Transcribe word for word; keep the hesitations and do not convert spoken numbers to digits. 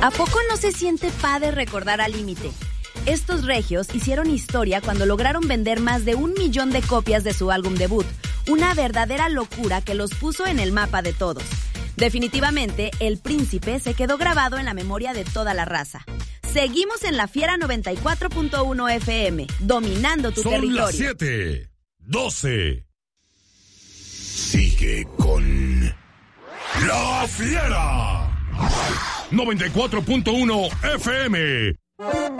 ¿A poco no se siente padre recordar Al Límite? Estos regios hicieron historia cuando lograron vender más de un millón de copias de su álbum debut, una verdadera locura que los puso en el mapa de todos. Definitivamente, El Príncipe se quedó grabado en la memoria de toda la raza. Seguimos en La Fiera noventa y cuatro punto uno F M, dominando tu Son territorio. Son las siete, doce. Sigue con La Fiera noventa y cuatro punto uno F M.